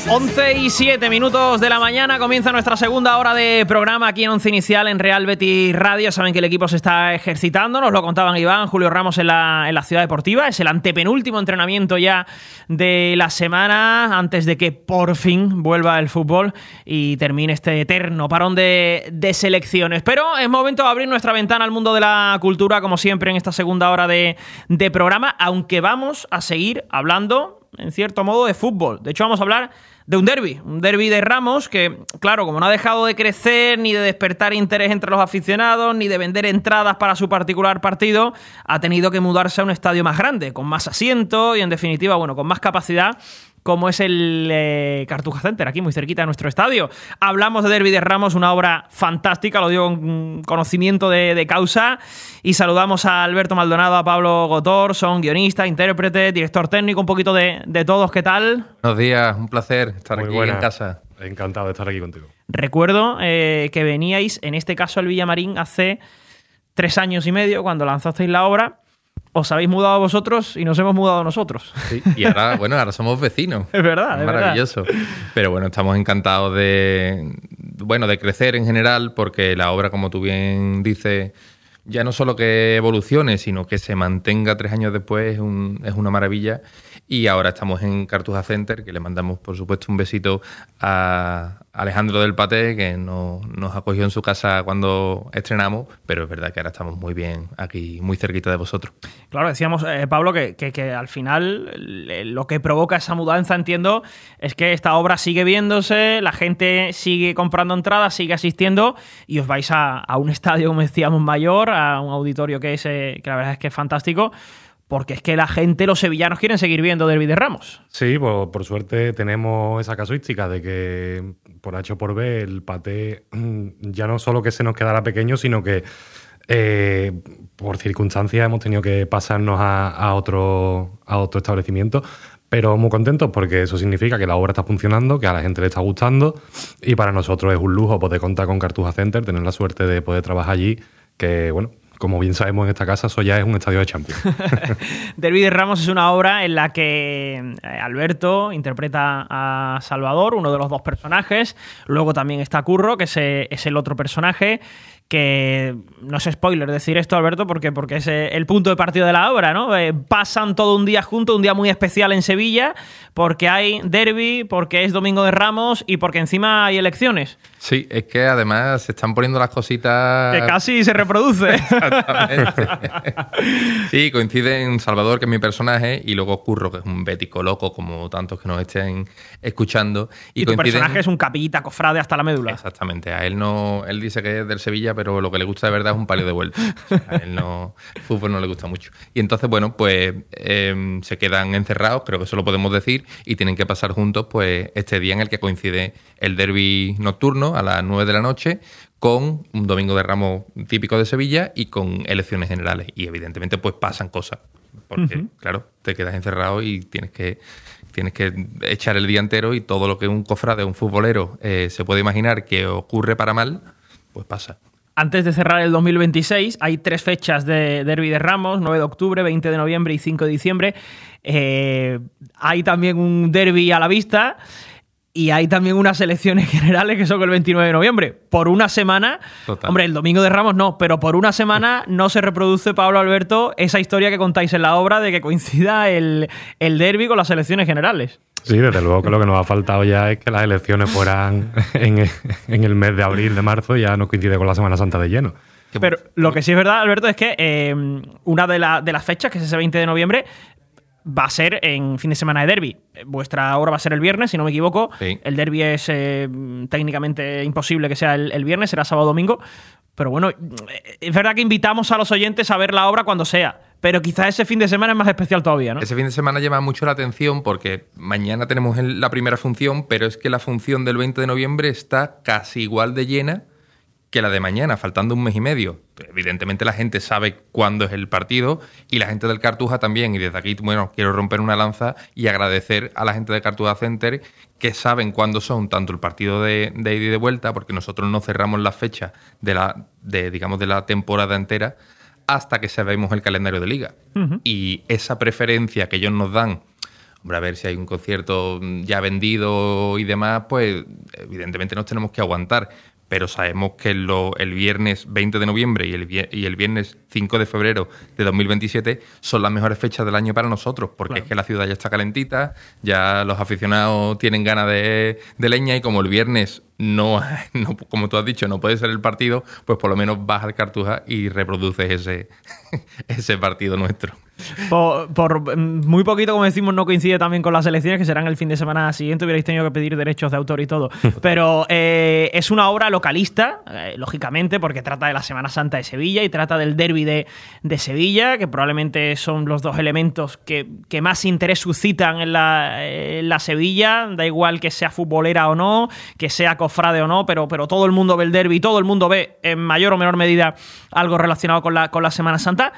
11:07 de la mañana comienza nuestra segunda hora de programa aquí en Once Inicial en Real Betis Radio. Saben que el equipo se está ejercitando, nos lo contaban Iván, Julio Ramos en la Ciudad Deportiva. Es el antepenúltimo entrenamiento ya de la semana antes de que por fin vuelva el fútbol y termine este eterno parón de selecciones. Pero es momento de abrir nuestra ventana al mundo de la cultura, como siempre en esta segunda hora de programa, aunque vamos a seguir hablando en cierto modo de fútbol. De hecho vamos a hablar de un derbi de Ramos que, claro, como no ha dejado de crecer ni de despertar interés entre los aficionados ni de vender entradas para su particular partido, ha tenido que mudarse a un estadio más grande, con más asientos y en definitiva, bueno, con más capacidad, como es el Cartuja Center, aquí muy cerquita de nuestro estadio. Hablamos de Derbi de Ramos, una obra fantástica, lo digo con conocimiento de causa, y saludamos a Alberto Maldonado, a Pablo Gotor, son guionista, intérprete, director técnico, un poquito de todos. ¿Qué tal? Buenos días, un placer estar muy aquí buena. En casa. Encantado de estar aquí contigo. Recuerdo que veníais, en este caso al Villamarín, hace 3 años y medio, cuando lanzasteis la obra. Os habéis mudado vosotros y nos hemos mudado nosotros. Sí, y ahora, bueno, ahora somos vecinos. Es verdad, es maravilloso. Verdad. Pero bueno, estamos encantados de crecer en general, porque la obra, como tú bien dices, ya no solo que evolucione, sino que se mantenga 3 años después es una maravilla. Y ahora estamos en Cartuja Center, que le mandamos, por supuesto, un besito a Alejandro del Paté, que nos acogió en su casa cuando estrenamos, pero es verdad que ahora estamos muy bien aquí, muy cerquita de vosotros. Claro, decíamos, Pablo, que al final lo que provoca esa mudanza, entiendo, es que esta obra sigue viéndose, la gente sigue comprando entradas, sigue asistiendo y os vais a un estadio, como decíamos, mayor, a un auditorio que la verdad es que es fantástico. Porque es que la gente, los sevillanos, quieren seguir viendo Derbi de Ramos. Sí, pues por suerte tenemos esa casuística de que por H o por B el Paté ya no solo que se nos quedará pequeño, sino que por circunstancias hemos tenido que pasarnos a otro establecimiento. Pero muy contentos porque eso significa que la obra está funcionando, que a la gente le está gustando y para nosotros es un lujo poder contar con Cartuja Center, tener la suerte de poder trabajar allí, que bueno, como bien sabemos en esta casa, eso ya es un estadio de Champions. Derbi de Ramos es una obra en la que Alberto interpreta a Salvador, uno de los 2 personajes. Luego también está Curro, que es el otro personaje, que no es spoiler decir esto, Alberto, porque es el punto de partida de la obra, ¿no? Pasan todo un día juntos, un día muy especial en Sevilla, porque hay derbi, porque es Domingo de Ramos y porque encima hay elecciones. Sí, es que además se están poniendo las cositas... Que casi se reproduce. Exactamente. Sí, coinciden Salvador, que es mi personaje, y luego Curro, que es un bético loco, como tantos que nos estén escuchando. Y tu personaje es un capillita cofrade hasta la médula. Exactamente. A él no... Él dice que es del Sevilla, pero lo que le gusta de verdad es un palio de vuelta. A él no... El fútbol no le gusta mucho. Y entonces, bueno, pues se quedan encerrados, creo que eso lo podemos decir, y tienen que pasar juntos pues este día en el que coincide el derbi nocturno a las 9 de la noche con un Domingo de Ramos típico de Sevilla y con elecciones generales. Y evidentemente pues pasan cosas, porque claro, te quedas encerrado y tienes que echar el día entero y todo lo que un cofrade, un futbolero se puede imaginar que ocurre para mal, pues pasa. Antes de cerrar el 2026, hay 3 fechas de Derbi de Ramos, 9 de octubre, 20 de noviembre y 5 de diciembre. Hay también un derbi a la vista y hay también unas elecciones generales que son el 29 de noviembre. Por una semana, Total. Hombre, el Domingo de Ramos no, pero por una semana no se reproduce, Pablo, Alberto, esa historia que contáis en la obra de que coincida el derbi con las elecciones generales. Sí, desde luego que lo que nos ha faltado ya es que las elecciones fueran en el mes de abril, de marzo, y ya nos coincide con la Semana Santa de lleno. Pero lo que sí es verdad, Alberto, es que una de las fechas, que es ese 20 de noviembre, va a ser en fin de semana de derbi. Vuestra obra va a ser el viernes, si no me equivoco. Sí. El derbi es técnicamente imposible que sea el viernes, será sábado o domingo. Pero bueno, es verdad que invitamos a los oyentes a ver la obra cuando sea. Pero quizás ese fin de semana es más especial todavía, ¿no? Ese fin de semana llama mucho la atención porque mañana tenemos la primera función, pero es que la función del 20 de noviembre está casi igual de llena que la de mañana, faltando un mes y medio. Evidentemente la gente sabe cuándo es el partido y la gente del Cartuja también. Y desde aquí, bueno, quiero romper una lanza y agradecer a la gente del Cartuja Center que saben cuándo son tanto el partido de ida y de vuelta, porque nosotros no cerramos las fechas de la temporada entera hasta que sabemos el calendario de liga. Uh-huh. Y esa preferencia que ellos nos dan Hombre, a ver si hay un concierto ya vendido y demás, pues evidentemente nos tenemos que aguantar. Pero sabemos que el viernes 20 de noviembre y el viernes 5 de febrero de 2027 son las mejores fechas del año para nosotros, porque claro. es que la ciudad ya está calentita, ya los aficionados tienen ganas de leña, y como el viernes no, como tú has dicho, no puede ser el partido, pues por lo menos vas al Cartuja y reproduces ese partido nuestro. Por muy poquito, como decimos, no coincide también con las elecciones, que serán el fin de semana siguiente. Hubierais tenido que pedir derechos de autor y todo. Pero es una obra localista, lógicamente, porque trata de la Semana Santa de Sevilla y trata del derbi de Sevilla, que probablemente son los dos elementos que más interés suscitan en la Sevilla. Da igual que sea futbolera o no, que sea cofrade o no, pero todo el mundo ve el derbi, todo el mundo ve en mayor o menor medida algo relacionado con la Semana Santa.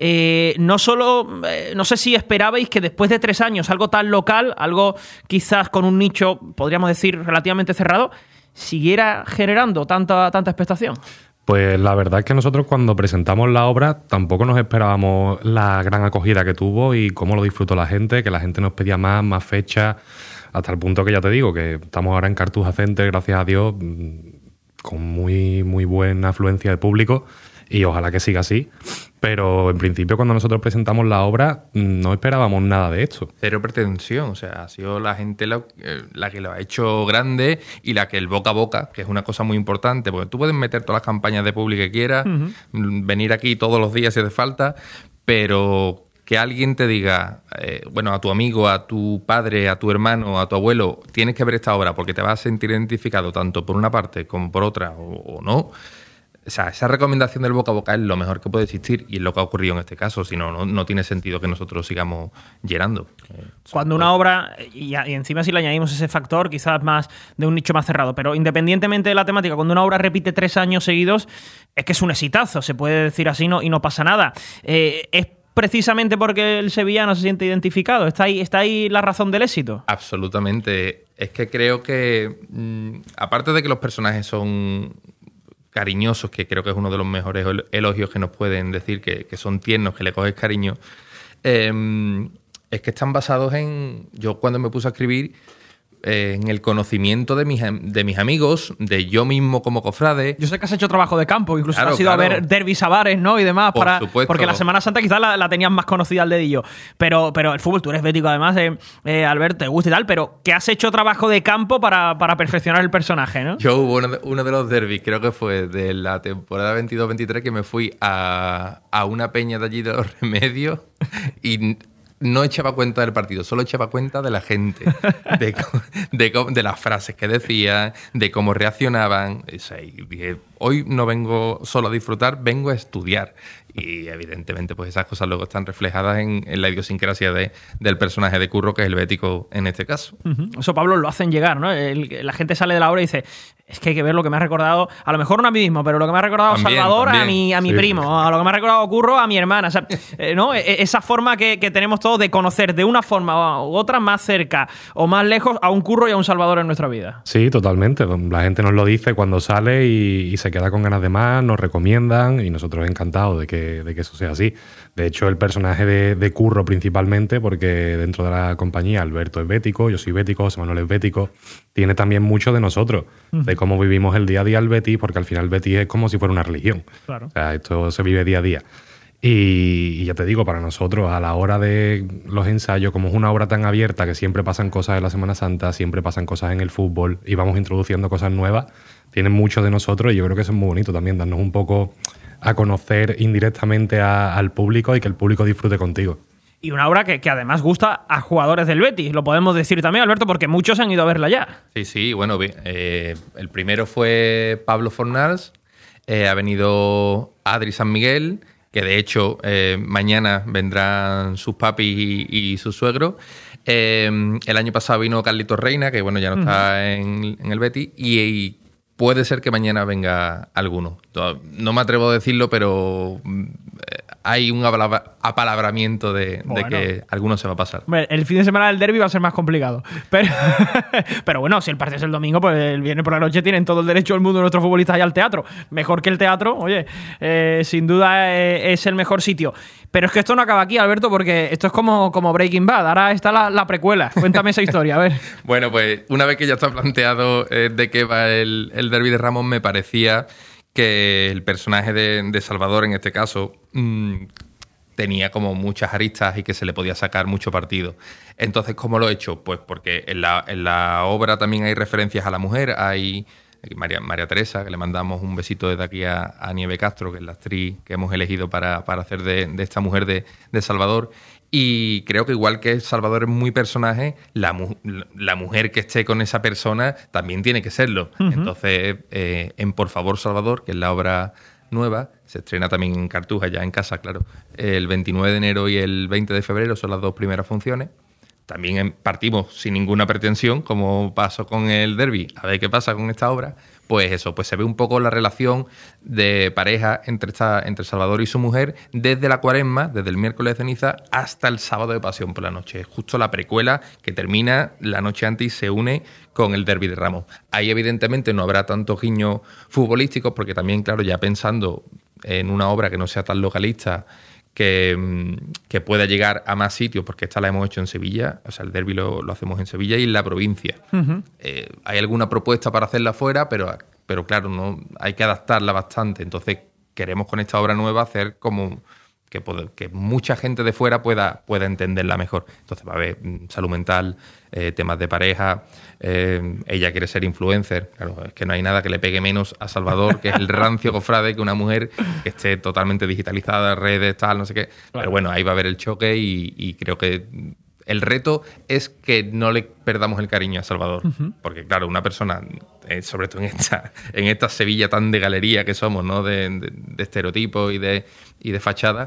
No solo, no sé si esperabais que después de 3 años algo tan local, algo quizás con un nicho, podríamos decir, relativamente cerrado, siguiera generando tanta expectación. Pues la verdad es que nosotros cuando presentamos la obra tampoco nos esperábamos la gran acogida que tuvo y cómo lo disfrutó la gente, que la gente nos pedía más fechas, hasta el punto que ya te digo, que estamos ahora en Cartuja Center, gracias a Dios, con muy buena afluencia de público, y ojalá que siga así. Pero en principio cuando nosotros presentamos la obra no esperábamos nada de esto. Cero pretensión, o sea, ha sido la gente la que lo ha hecho grande y la que el boca a boca, que es una cosa muy importante, porque tú puedes meter todas las campañas de publi que quieras, venir aquí todos los días si hace falta, pero que alguien te diga, bueno, a tu amigo, a tu padre, a tu hermano, a tu abuelo, tienes que ver esta obra porque te vas a sentir identificado tanto por una parte como por otra o no. O sea, esa recomendación del boca a boca es lo mejor que puede existir y es lo que ha ocurrido en este caso. Si no tiene sentido que nosotros sigamos llenando. Cuando una obra, y encima si le añadimos ese factor, quizás más de un nicho más cerrado, pero independientemente de la temática, cuando una obra repite 3 años seguidos, es que es un exitazo, se puede decir así, y no pasa nada. Es precisamente porque el sevillano se siente identificado. ¿Está ahí la razón del éxito? Absolutamente. Es que creo que, aparte de que los personajes son cariñosos, que creo que es uno de los mejores elogios que nos pueden decir, que son tiernos, que le coges cariño, es que están basados en... Yo cuando me puse a escribir, en el conocimiento de mis amigos, de yo mismo como cofrade. Yo sé que has hecho trabajo de campo, incluso claro, has ido a ver derbis a bares, ¿no? Y demás, por supuesto. Porque la Semana Santa quizás la tenías más conocida al dedillo. Pero el fútbol, tú eres bético además, Albert, te gusta y tal, pero que has hecho trabajo de campo para perfeccionar el personaje, ¿no? Yo hubo uno de los derbis, creo que fue de la temporada 22-23, que me fui a una peña de allí de Los Remedios y no echaba cuenta del partido, solo echaba cuenta de la gente, de las frases que decían, de cómo reaccionaban. O sea, y dije, hoy no vengo solo a disfrutar, vengo a estudiar. Y evidentemente pues esas cosas luego están reflejadas en la idiosincrasia del personaje de Curro, que es el bético en este caso. Eso, Pablo, lo hacen llegar, ¿no? La gente sale de la obra y dice, es que hay que ver lo que me ha recordado, a lo mejor no a mí mismo, pero lo que me ha recordado Salvador también. a mi primo, a lo que me ha recordado Curro a mi hermana. O sea, ¿no? Esa forma que tenemos todos de conocer de una forma u otra más cerca o más lejos a un Curro y a un Salvador en nuestra vida. Sí, totalmente. La gente nos lo dice cuando sale y se queda con ganas de más, nos recomiendan y nosotros encantados de que eso sea así. De hecho, el personaje de Curro principalmente, porque dentro de la compañía Alberto es bético, yo soy bético, José Manuel es bético, tiene también mucho de nosotros, de cómo vivimos el día a día el Betis, porque al final el Betis es como si fuera una religión. Claro. O sea, esto se vive día a día. Y ya te digo, para nosotros, a la hora de los ensayos, como es una obra tan abierta que siempre pasan cosas en la Semana Santa, siempre pasan cosas en el fútbol y vamos introduciendo cosas nuevas, tienen mucho de nosotros y yo creo que eso es muy bonito también, darnos un poco a conocer indirectamente al público y que el público disfrute contigo. Y una obra que además gusta a jugadores del Betis, lo podemos decir también, Alberto, porque muchos han ido a verla ya. Sí, bueno, el primero fue Pablo Fornals, ha venido Adri San Miguel, que de hecho mañana vendrán sus papis y su suegro. El año pasado vino Carlitos Reina, que bueno, ya no está en el Betis, y puede ser que mañana venga alguno. No me atrevo a decirlo, pero hay un apalabramiento de que alguno se va a pasar. Hombre, el fin de semana del derbi va a ser más complicado. Pero bueno, si el partido es el domingo, pues el viernes por la noche tienen todo el derecho del mundo de nuestros futbolistas allá al teatro. Mejor que el teatro, oye, sin duda es el mejor sitio. Pero es que esto no acaba aquí, Alberto, porque esto es como Breaking Bad. Ahora está la precuela. Cuéntame esa historia, a ver. Bueno, pues una vez que ya está planteado de qué va el derbi de Ramos, me parecía que el personaje de Salvador, en este caso, tenía como muchas aristas y que se le podía sacar mucho partido. Entonces, ¿cómo lo he hecho? Pues porque en la obra también hay referencias a la mujer. Hay María Teresa, que le mandamos un besito desde aquí a Nieve Castro, que es la actriz que hemos elegido para hacer de esta mujer de Salvador. Y creo que igual que Salvador es muy personaje, la mujer que esté con esa persona también tiene que serlo. Uh-huh. Entonces, en Por favor, Salvador, que es la obra nueva, se estrena también en Cartuja, ya en casa, claro. El 29 de enero y el 20 de febrero son las 2 primeras funciones. También partimos sin ninguna pretensión, como pasó con el derbi, a ver qué pasa con esta obra. Pues eso, pues se ve un poco la relación de pareja entre Salvador y su mujer desde la Cuaresma, desde el miércoles de ceniza hasta el sábado de Pasión por la noche. Es justo la precuela que termina la noche antes y se une con el derbi de Ramos. Ahí evidentemente no habrá tantos guiños futbolísticos porque también, claro, ya pensando en una obra que no sea tan localista, que pueda llegar a más sitios, porque esta la hemos hecho en Sevilla, o sea, el derbi lo hacemos en Sevilla y en la provincia. Uh-huh. Hay alguna propuesta para hacerla fuera, pero claro, no hay que adaptarla bastante. Entonces, queremos con esta obra nueva hacer como que mucha gente de fuera pueda entenderla mejor. Entonces va a haber salud mental, temas de pareja, ella quiere ser influencer. Claro, es que no hay nada que le pegue menos a Salvador, que es el rancio cofrade, que una mujer que esté totalmente digitalizada, redes, tal, no sé qué. Claro. Pero bueno, ahí va a haber el choque y creo que el reto es que no le perdamos el cariño a Salvador. Uh-huh. Porque claro, una persona, sobre todo en esta Sevilla tan de galería que somos, ¿no? De estereotipos y de fachada,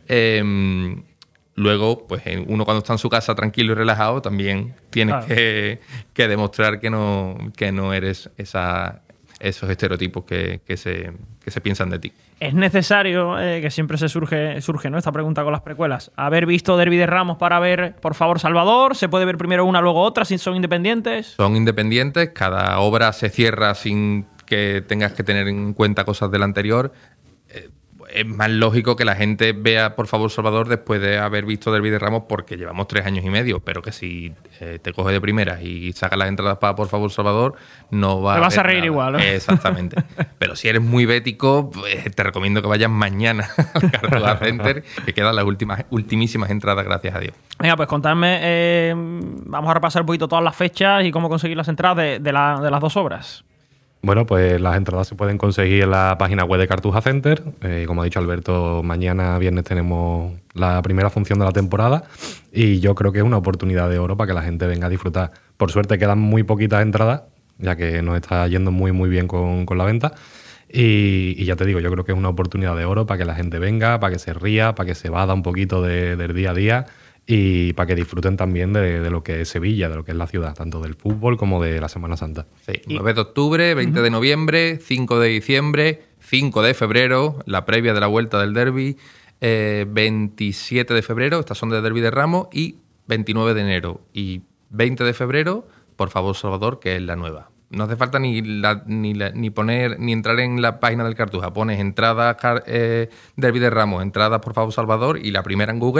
luego, pues uno cuando está en su casa tranquilo y relajado, también tienes que demostrar que no eres esos estereotipos que se piensan de ti. Es necesario, que siempre surge, ¿no?, esta pregunta con las precuelas, haber visto Derbi de Ramos para ver Por favor, Salvador. ¿Se puede ver primero una, luego otra, si son independientes? Son independientes, cada obra se cierra sin que tengas que tener en cuenta cosas de la anterior. Es más lógico que la gente vea Por favor, Salvador después de haber visto Derbi de Ramos, porque llevamos 3 años y medio, pero que si te coge de primeras y sacas las entradas para Por favor, Salvador, no va. Te vas a reír nada. Igual, ¿no? Exactamente. Pero si eres muy bético, pues, te recomiendo que vayas mañana al Cartuja Center, que quedan las ultimísimas entradas, gracias a Dios. Venga, pues contadme, vamos a repasar un poquito todas las fechas y cómo conseguir las entradas de las 2 obras. Bueno, pues las entradas se pueden conseguir en la página web de Cartuja Center. Como ha dicho Alberto, mañana viernes tenemos la primera función de la temporada y yo creo que es una oportunidad de oro para que la gente venga a disfrutar. Por suerte quedan muy poquitas entradas, ya que nos está yendo muy muy bien con la venta. Y ya te digo, yo creo que es una oportunidad de oro para que la gente venga, para que se ría, para que se vada un poquito del día a día y para que disfruten también de lo que es Sevilla, de lo que es la ciudad, tanto del fútbol como de la Semana Santa. Sí, 9 de octubre, 20 de noviembre, 5 de diciembre, 5 de febrero, la previa de la vuelta del derbi, 27 de febrero, estas son de derbi de Ramos, y 29 de enero y 20 de febrero, Por favor, Salvador, que es la nueva. No hace falta ni entrar en la página del Cartuja. Pones entradas derbi de Ramos, entradas Por favor, Salvador, y la primera en Google